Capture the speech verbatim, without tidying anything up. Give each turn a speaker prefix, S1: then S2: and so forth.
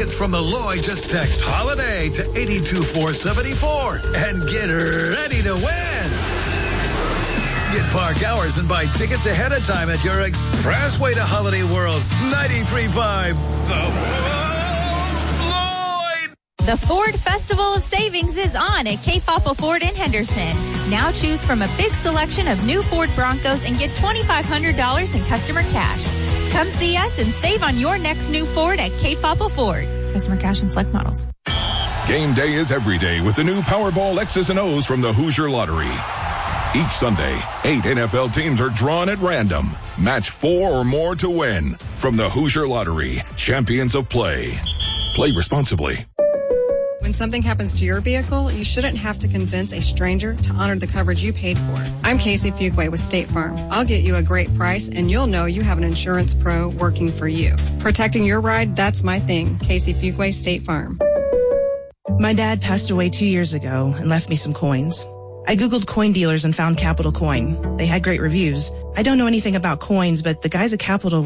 S1: tickets from the Lloyd. Just text HOLIDAY to eight two four seven four and get ready to win. Get park hours and buy tickets ahead of time at your expressway to Holiday World's ninety-three point five The
S2: The Ford Festival of Savings is on at K. Papa Ford in Henderson. Now choose from a big selection of new Ford Broncos and get twenty-five hundred dollars in customer cash. Come see us and save on your next new Ford at K. Papa Ford. Customer cash and select models.
S3: Game day is every day with the new Powerball X's and O's from the Hoosier Lottery. Each Sunday, eight N F L teams are drawn at random. Match four or more to win. From the Hoosier Lottery, champions of play. Play responsibly.
S4: When something happens to your vehicle, you shouldn't have to convince a stranger to honor the coverage you paid for. I'm Casey Fuquay with State Farm. I'll get you a great price, and you'll know you have an insurance pro working for you. Protecting your ride, that's my thing. Casey Fuquay, State Farm.
S5: My dad passed away two years ago and left me some coins. I Googled coin dealers and found Capital Coin. They had great reviews. I don't know anything about coins, but the guys at Capital